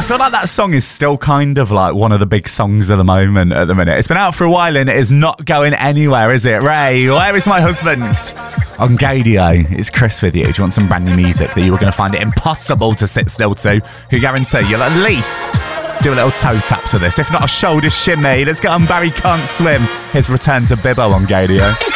feel like that song is still kind of like one of the big songs of the moment at the minute. It's been out for a while and it is not going anywhere, is it? Ray, where is my husband? On Gadio, it's Chris with you. Do you want some brand new music that you were going to find it impossible to sit still to? Who guarantee you'll at least do a little toe tap to this, if not a shoulder shimmy. Let's get on Barry Can't Swim. His return to Bibbo on Gadio.